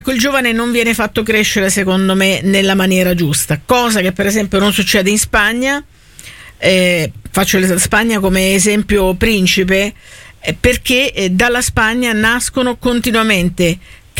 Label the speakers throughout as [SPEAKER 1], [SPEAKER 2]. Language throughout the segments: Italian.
[SPEAKER 1] quel giovane non viene fatto crescere, secondo me, nella maniera giusta, cosa che per esempio non succede in Spagna. Faccio la Spagna come esempio principe, perché dalla Spagna nascono continuamente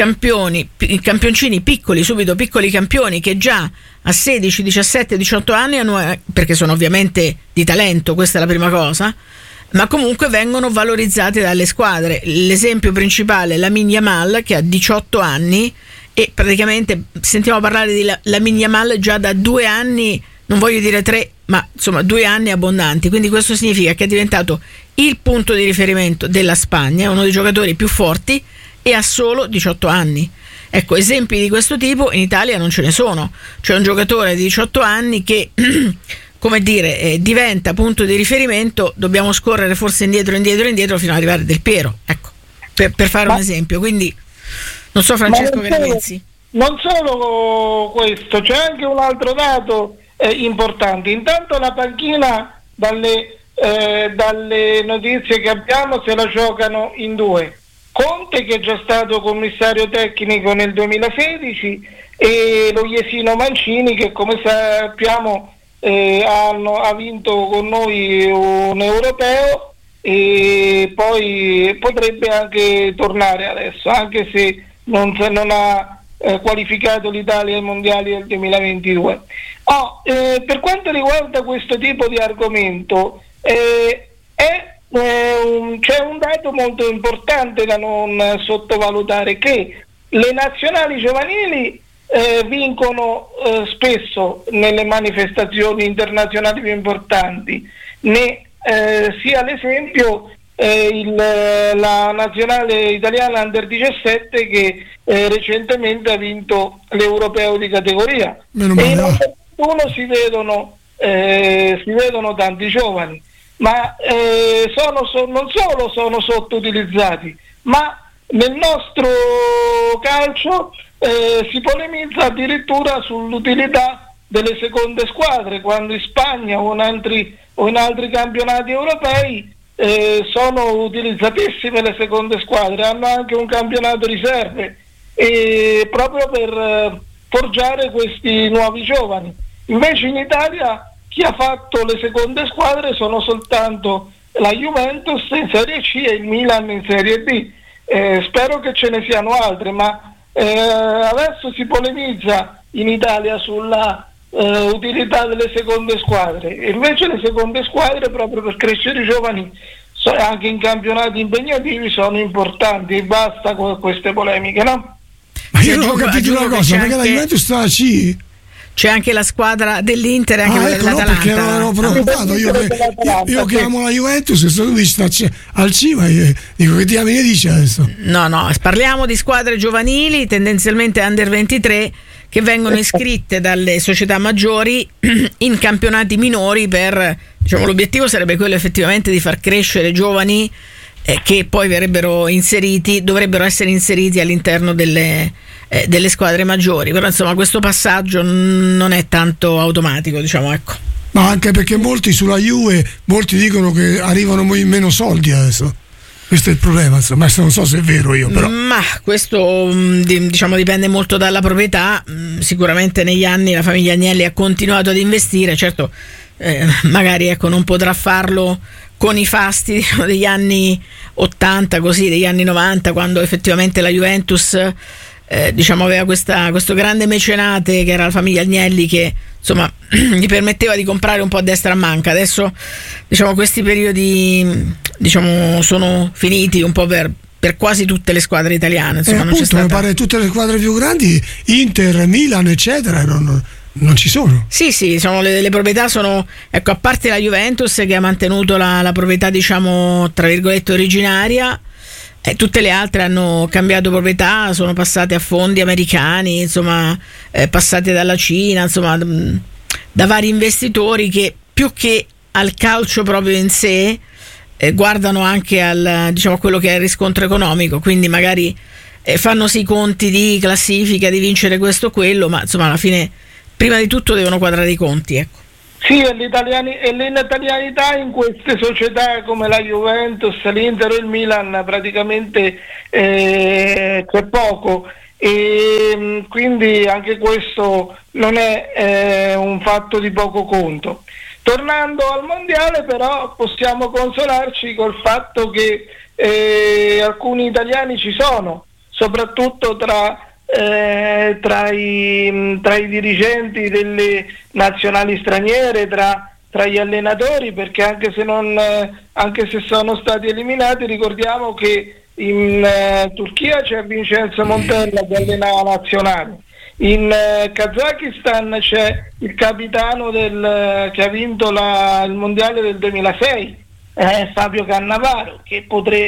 [SPEAKER 1] campioncini piccoli, subito piccoli campioni che già a 16, 17, 18 anni hanno, perché sono ovviamente di talento, questa è la prima cosa, ma comunque vengono valorizzati dalle squadre. L'esempio principale è Lamine Yamal, che ha 18 anni e praticamente sentiamo parlare di Lamine Yamal già da 2 anni, non voglio dire 3, ma insomma 2 anni abbondanti. Quindi questo significa che è diventato il punto di riferimento della Spagna, è uno dei giocatori più forti e ha solo 18 anni. Ecco, esempi di questo tipo in Italia non ce ne sono. C'è un giocatore di 18 anni che come dire, diventa punto di riferimento, dobbiamo scorrere forse indietro fino ad arrivare a Del Piero, ecco, per fare un esempio. Quindi non so, Francesco, che ne pensi?
[SPEAKER 2] Non solo questo, c'è anche un altro dato importante. Intanto la panchina, dalle notizie che abbiamo, se la giocano in 2. Conte, che è già stato commissario tecnico nel 2016, e lo Jesino Mancini, che come sappiamo ha vinto con noi un europeo e poi potrebbe anche tornare adesso, anche se non ha qualificato l'Italia ai mondiali del 2022. Per quanto riguarda questo tipo di argomento, c'è un dato molto importante da non sottovalutare, che le nazionali giovanili vincono spesso nelle manifestazioni internazionali più importanti. Sia l'esempio la nazionale italiana Under 17, che recentemente ha vinto l'europeo di categoria. E in uno si vedono tanti giovani, ma non solo sono sottoutilizzati, ma nel nostro calcio si polemizza addirittura sull'utilità delle seconde squadre, quando in Spagna o in altri campionati europei sono utilizzatissime le seconde squadre, hanno anche un campionato riserve, proprio per forgiare questi nuovi giovani. Invece in Italia chi ha fatto le seconde squadre sono soltanto la Juventus in Serie C e il Milan in Serie D. Spero che ce ne siano altre, ma adesso si polemizza in Italia sulla utilità delle seconde squadre, e invece le seconde squadre, proprio per crescere i giovani anche in campionati impegnativi, sono importanti, e basta con queste polemiche, no?
[SPEAKER 3] Ma io non ho capito una cosa, perché la Juventus sta a C?
[SPEAKER 1] C'è anche la squadra dell'Inter e anche
[SPEAKER 3] l'Atalanta. No, perché ero preoccupato. Io chiamo la Juventus e se tu dici sta al C, ma dico, che diamine dice adesso?
[SPEAKER 1] No, parliamo di squadre giovanili, tendenzialmente under 23, che vengono iscritte dalle società maggiori in campionati minori per, diciamo, l'obiettivo sarebbe quello effettivamente di far crescere giovani che poi dovrebbero essere inseriti all'interno delle squadre maggiori. Però insomma questo passaggio non è tanto automatico, diciamo, ecco.
[SPEAKER 3] Ma anche perché molti sulla Juve, molti dicono che arrivano meno soldi adesso. Questo è il problema, insomma, non so se è vero io, però.
[SPEAKER 1] Ma questo diciamo dipende molto dalla proprietà. Sicuramente negli anni la famiglia Agnelli ha continuato ad investire, certo, magari ecco non potrà farlo con i fasti, diciamo, degli anni 80, così, degli anni 90, quando effettivamente la Juventus diciamo aveva questo grande mecenate che era la famiglia Agnelli, che insomma gli permetteva di comprare un po' a destra a manca. Adesso diciamo questi periodi diciamo sono finiti un po' per quasi tutte le squadre italiane, insomma, non c'è stata...
[SPEAKER 3] mi pare tutte le squadre più grandi, Inter, Milan eccetera, non ci sono.
[SPEAKER 1] Sì, diciamo le proprietà sono, ecco, a parte la Juventus che ha mantenuto la proprietà, diciamo, tra virgolette originaria, tutte le altre hanno cambiato proprietà, sono passate a fondi americani, insomma, passate dalla Cina, insomma, da vari investitori che più che al calcio proprio in sé guardano anche al, diciamo, quello che è il riscontro economico, quindi magari fanno sì i conti di classifica, di vincere questo o quello, ma insomma alla fine prima di tutto devono quadrare i conti, ecco.
[SPEAKER 2] Sì, e l'italianità in queste società come la Juventus, l'Inter e il Milan praticamente c'è poco, e quindi anche questo non è un fatto di poco conto. Tornando al mondiale, però, possiamo consolarci col fatto che alcuni italiani ci sono, soprattutto tra i dirigenti delle nazionali straniere, tra gli allenatori, perché anche se sono stati eliminati, ricordiamo che in Turchia c'è Vincenzo Montella che allena la nazionale, in Kazakistan c'è il capitano che ha vinto il mondiale del 2006, Fabio Cannavaro, che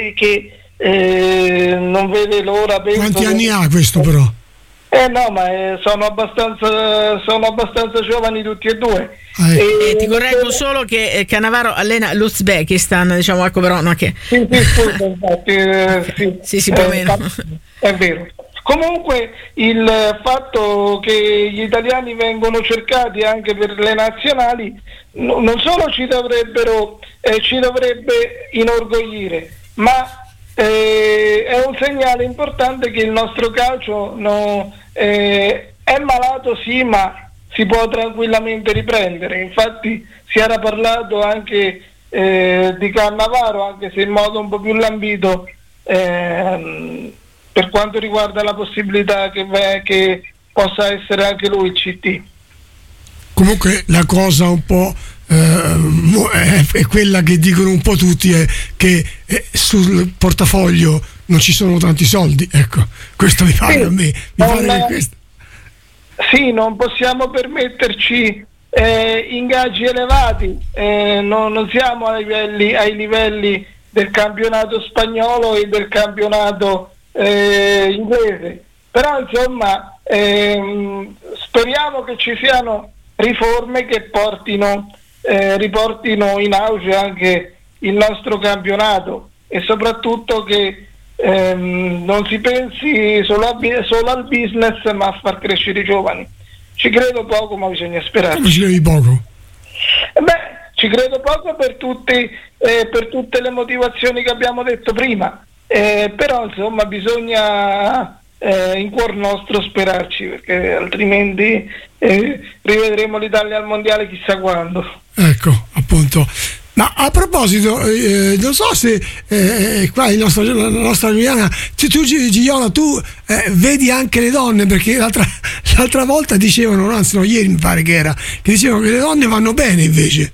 [SPEAKER 2] non vede l'ora.
[SPEAKER 3] Quanti anni ha questo però?
[SPEAKER 2] No, ma sono abbastanza giovani tutti e due.
[SPEAKER 1] Ti correggo solo che Cannavaro allena l'Uzbekistan, diciamo, ecco, però non che...
[SPEAKER 2] Sì, scusa, infatti,
[SPEAKER 1] sì, più o meno.
[SPEAKER 2] È vero. Comunque il fatto che gli italiani vengono cercati anche per le nazionali non solo ci dovrebbe inorgoglire, ma è un segnale importante che il nostro calcio è malato, sì, ma si può tranquillamente riprendere. Infatti si era parlato anche di Cannavaro, anche se in modo un po' più lambito, per quanto riguarda la possibilità che possa essere anche lui il CT.
[SPEAKER 3] Comunque la cosa un po' è quella che dicono un po' tutti, è che sul portafoglio non ci sono tanti soldi, ecco, questo mi pare, questo.
[SPEAKER 2] Sì, non possiamo permetterci ingaggi elevati, non siamo ai livelli del campionato spagnolo e del campionato inglese, però insomma speriamo che ci siano riforme che riportino in auge anche il nostro campionato, e soprattutto che non si pensi solo al business, ma a far crescere i giovani. Ci credo poco, ma bisogna sperare.
[SPEAKER 3] Come ci credi poco?
[SPEAKER 2] Ci credo poco per tutte le motivazioni che abbiamo detto prima, però insomma bisogna in cuor nostro sperarci, perché altrimenti rivedremo l'Italia al mondiale chissà quando.
[SPEAKER 3] Ecco, appunto. Ma a proposito, non so se qua la nostra Giuliana, tu Gioia, tu vedi anche le donne, perché l'altra volta dicevano, anzi no, ieri mi pare che dicevano che le donne vanno bene invece.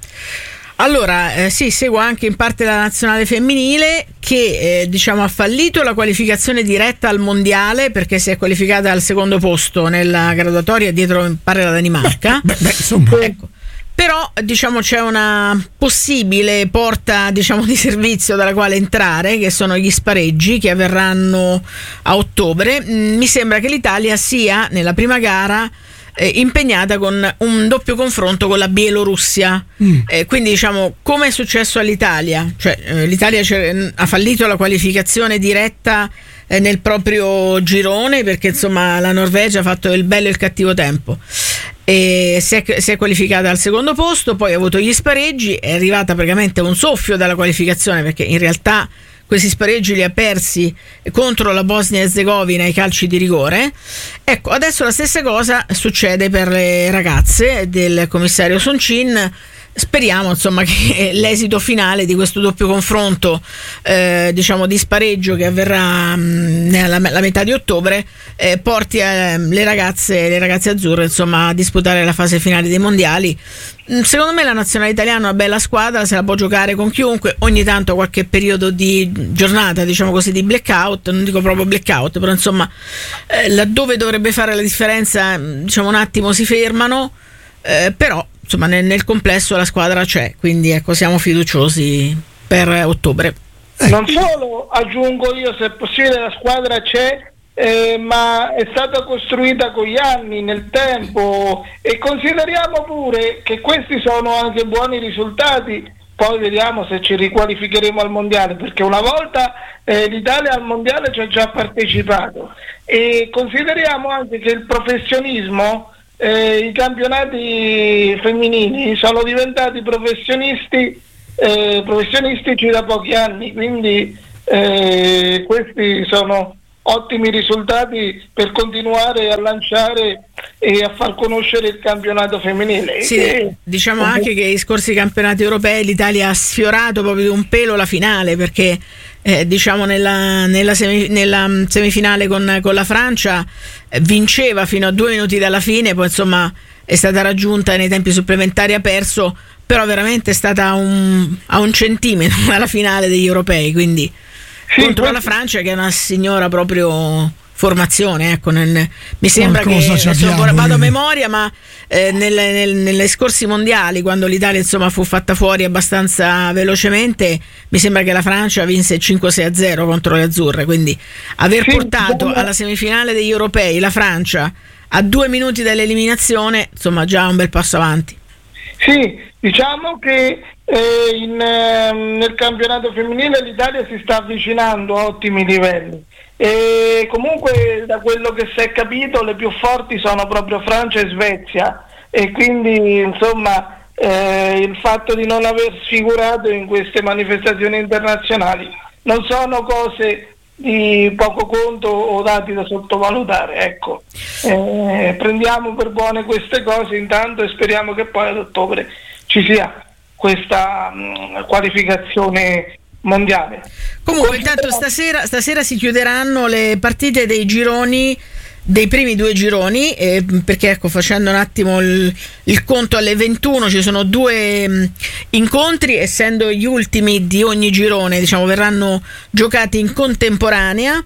[SPEAKER 1] Allora, sì, seguo anche in parte la nazionale femminile che ha fallito la qualificazione diretta al mondiale, perché si è qualificata al secondo posto nella graduatoria dietro, mi pare, la Danimarca.
[SPEAKER 3] Insomma.
[SPEAKER 1] Ecco. Però c'è una possibile porta di servizio dalla quale entrare, che sono gli spareggi che avverranno a ottobre. Mi sembra che l'Italia sia nella prima gara impegnata con un doppio confronto con la Bielorussia, quindi come è successo all'Italia, l'Italia ha fallito la qualificazione diretta nel proprio girone, perché insomma la Norvegia ha fatto il bello e il cattivo tempo e si è qualificata al secondo posto, poi ha avuto gli spareggi, è arrivata praticamente a un soffio dalla qualificazione, perché in realtà questi spareggi li ha persi contro la Bosnia e Erzegovina ai calci di rigore. Ecco, adesso la stessa cosa succede per le ragazze del commissario Soncin. Speriamo insomma che l'esito finale di questo doppio confronto di spareggio che avverrà nella metà di ottobre porti le ragazze azzurre insomma a disputare la fase finale dei mondiali. Secondo me la nazionale italiana è una bella squadra, se la può giocare con chiunque, ogni tanto qualche periodo di giornata di blackout, non dico proprio blackout, però insomma laddove dovrebbe fare la differenza un attimo si fermano, però insomma nel complesso la squadra c'è, quindi ecco, siamo fiduciosi per ottobre.
[SPEAKER 2] Non solo, aggiungo io, se è possibile, la squadra c'è, ma è stata costruita con gli anni, nel tempo, e consideriamo pure che questi sono anche buoni risultati. Poi vediamo se ci riqualificheremo al mondiale, perché una volta l'Italia al mondiale ci ha già partecipato, e consideriamo anche che il professionismo, i campionati femminili sono diventati professionistici da pochi anni, quindi questi sono ottimi risultati per continuare a lanciare e a far conoscere il campionato femminile.
[SPEAKER 1] Sì, diciamo anche che i scorsi campionati europei l'Italia ha sfiorato proprio di un pelo la finale, perché diciamo nella semifinale con la Francia vinceva fino a 2 minuti dalla fine, poi insomma è stata raggiunta nei tempi supplementari, ha perso, però veramente è stata a un centimetro dalla finale degli europei, quindi contro la Francia, che è una signora proprio formazione, ecco. Mi sembra che vado a memoria, ma nelle scorsi mondiali, quando l'Italia insomma fu fatta fuori abbastanza velocemente, mi sembra che la Francia vinse 5-6-0 contro le azzurre, quindi aver portato alla semifinale degli europei la Francia a 2 minuti dall'eliminazione, insomma già un bel passo avanti.
[SPEAKER 2] Sì, diciamo che nel campionato femminile l'Italia si sta avvicinando a ottimi livelli, e comunque da quello che si è capito le più forti sono proprio Francia e Svezia, e quindi insomma il fatto di non aver sfigurato in queste manifestazioni internazionali non sono cose di poco conto o dati da sottovalutare, ecco. Prendiamo per buone queste cose intanto e speriamo che poi ad ottobre ci sia questa qualificazione mondiale.
[SPEAKER 1] Comunque intanto stasera si chiuderanno le partite dei gironi, dei primi 2 gironi, perché ecco, facendo un attimo il conto, alle 21 ci sono 2 incontri, essendo gli ultimi di ogni girone, diciamo, verranno giocati in contemporanea.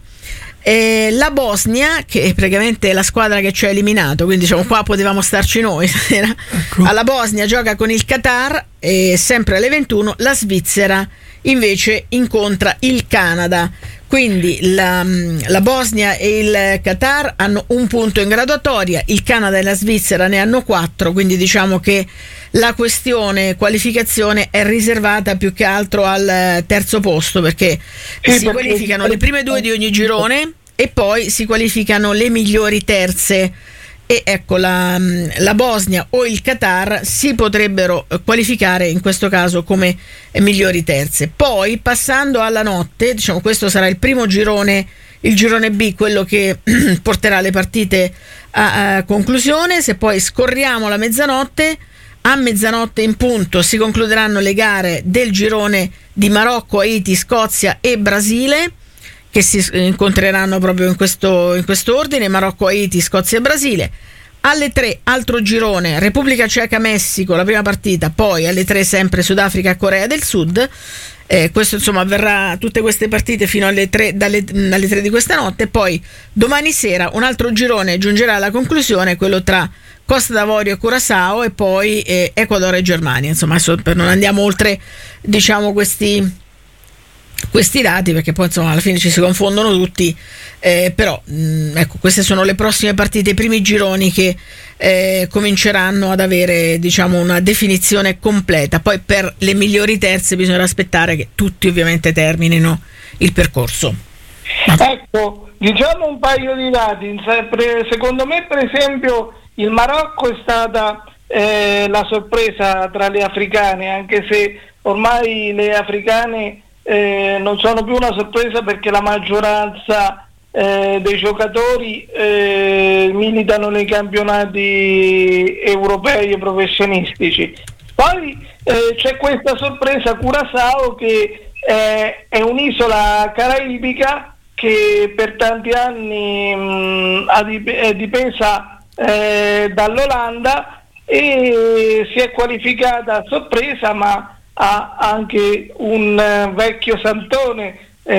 [SPEAKER 1] La Bosnia, che è praticamente la squadra che ci ha eliminato, quindi diciamo qua potevamo starci noi stasera, ecco. Alla Bosnia gioca con il Qatar, e sempre alle 21 la Svizzera invece incontra il Canada. Quindi la Bosnia e il Qatar hanno 1 punto in graduatoria, il Canada e la Svizzera ne hanno 4, quindi diciamo che la questione qualificazione è riservata più che altro al terzo posto, perché si qualificano le prime 2 di ogni girone e poi si qualificano le migliori terze. E ecco, la Bosnia o il Qatar si potrebbero qualificare in questo caso come migliori terze. Poi passando alla notte, diciamo, questo sarà il primo girone, il girone B, quello che porterà le partite a conclusione. Se poi scorriamo la mezzanotte, a mezzanotte in punto si concluderanno le gare del girone di Marocco, Haiti, Scozia e Brasile, che si incontreranno proprio in questo ordine: Marocco, Haiti, Scozia e Brasile. Alle 3 altro girone, Repubblica Ceca, Messico, la prima partita, poi alle 3 sempre Sudafrica, Corea del Sud. Questo insomma avverrà, tutte queste partite fino alle 3, dalle 3 di questa notte. Poi domani sera un altro girone giungerà alla conclusione, quello tra Costa d'Avorio e Curaçao, e poi Ecuador e Germania. Insomma, adesso non andiamo oltre, diciamo, questi dati, perché poi insomma alla fine ci si confondono tutti, però ecco, queste sono le prossime partite, i primi gironi che cominceranno ad avere, diciamo, una definizione completa. Poi per le migliori terze bisognerà aspettare che tutti ovviamente terminino il percorso.
[SPEAKER 2] Ecco, diciamo un paio di dati. Secondo me, per esempio, il Marocco è stata la sorpresa tra le africane, anche se ormai le africane non sono più una sorpresa, perché la maggioranza dei giocatori militano nei campionati europei e professionistici. Poi c'è questa sorpresa Curaçao, che è un'isola caraibica che per tanti anni è dipesa dall'Olanda, e si è qualificata a sorpresa, ma ha anche un vecchio santone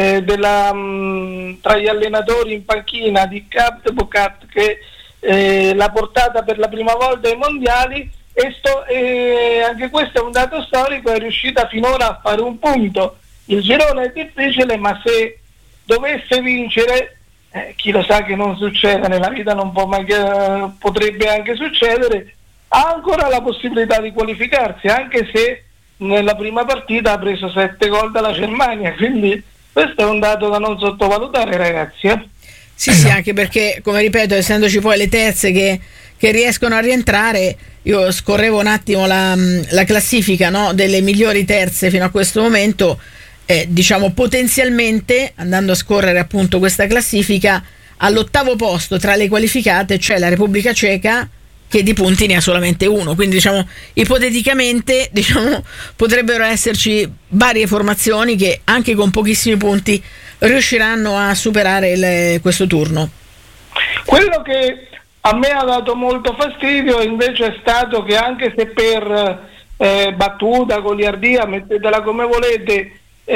[SPEAKER 2] tra gli allenatori in panchina di Cap de Bocat, che l'ha portata per la prima volta ai mondiali, e anche questo è un dato storico, è riuscita finora a fare un punto. Il girone è difficile, ma se dovesse vincere, chi lo sa che non succeda nella vita, non può mai, potrebbe anche succedere, ha ancora la possibilità di qualificarsi, anche se nella prima partita ha preso 7 gol dalla Germania, quindi questo è un dato da non sottovalutare, ragazzi.
[SPEAKER 1] Sì, anche perché, come ripeto, essendoci poi le terze che riescono a rientrare, io scorrevo un attimo la classifica, no, delle migliori terze fino a questo momento. diciamo potenzialmente, andando a scorrere appunto questa classifica, all'8° posto tra le qualificate c'è la Repubblica Ceca, che di punti ne ha solamente 1, quindi diciamo ipoteticamente potrebbero esserci varie formazioni che anche con pochissimi punti riusciranno a superare questo turno.
[SPEAKER 2] Quello che a me ha dato molto fastidio invece è stato che, anche se per battuta, goliardia, mettetela come volete,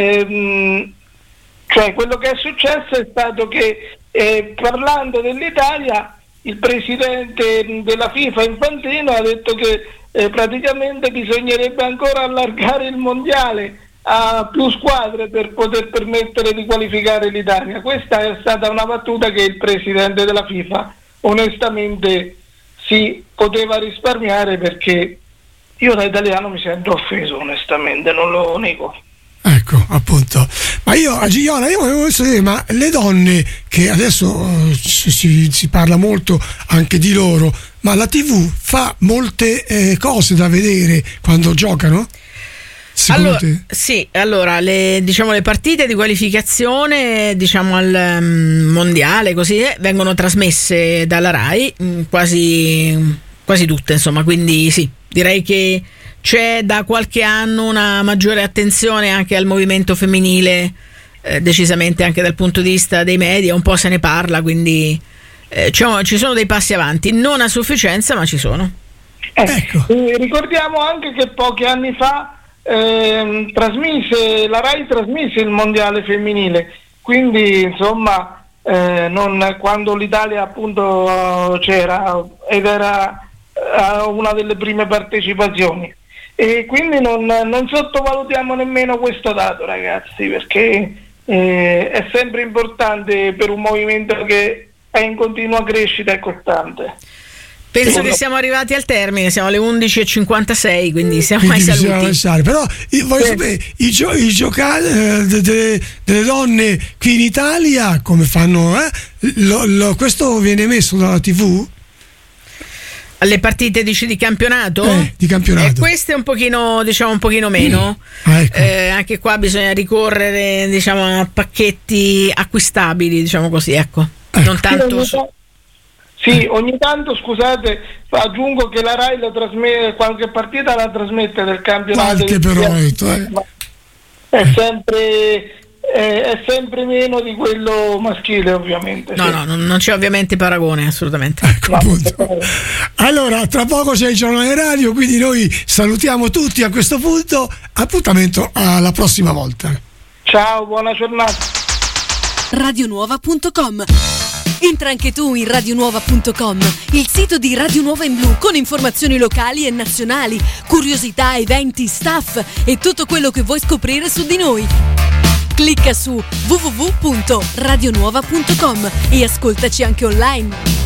[SPEAKER 2] cioè quello che è successo è stato che parlando dell'Italia, il presidente della FIFA Infantino ha detto che praticamente bisognerebbe ancora allargare il mondiale a più squadre per poter permettere di qualificare l'Italia. Questa è stata una battuta che il presidente della FIFA onestamente si poteva risparmiare, perché io da italiano mi sento offeso, onestamente, non lo nego.
[SPEAKER 3] Ecco, appunto. Ma Gioia, io volevo sapere, ma le donne, che adesso si parla molto anche di loro, ma la TV fa molte cose da vedere quando giocano?
[SPEAKER 1] Allora le partite di qualificazione al mondiale così vengono trasmesse dalla Rai, quasi tutte, insomma, quindi sì, direi che c'è da qualche anno una maggiore attenzione anche al movimento femminile, decisamente anche dal punto di vista dei media, un po' se ne parla, quindi ci sono dei passi avanti, non a sufficienza, ma ci sono.
[SPEAKER 3] Ecco.
[SPEAKER 2] Ricordiamo anche che pochi anni fa la Rai trasmise il mondiale femminile, quindi insomma quando l'Italia appunto c'era ed era una delle prime partecipazioni, e quindi non sottovalutiamo nemmeno questo dato, ragazzi, perché è sempre importante per un movimento che è in continua crescita e costante.
[SPEAKER 1] Penso che siamo arrivati al termine, siamo alle 11:56, quindi siamo ai saluti.
[SPEAKER 3] Però voglio sapere, i giocare delle donne qui in Italia come fanno? Questo viene messo dalla TV?
[SPEAKER 1] Alle partite di campionato?
[SPEAKER 3] Di campionato.
[SPEAKER 1] Queste un pochino meno.
[SPEAKER 3] Ecco.
[SPEAKER 1] Anche qua bisogna ricorrere a pacchetti acquistabili, così, ecco. Non tanto.
[SPEAKER 2] Sì, ogni tanto, scusate, aggiungo che la Rai qualche partita la trasmette del campionato.
[SPEAKER 3] Qualche però
[SPEAKER 2] è sempre meno di quello maschile, ovviamente.
[SPEAKER 1] No, non c'è ovviamente paragone, assolutamente.
[SPEAKER 3] Ecco, appunto. Allora, tra poco c'è il giornale radio, quindi noi salutiamo tutti a questo punto. Appuntamento alla prossima volta.
[SPEAKER 2] Ciao, buona giornata.
[SPEAKER 4] Radionuova.com. Entra anche tu in radionuova.com, il sito di Radio Nuova in Blu, con informazioni locali e nazionali, curiosità, eventi, staff e tutto quello che vuoi scoprire su di noi. Clicca su www.radionuova.com e ascoltaci anche online.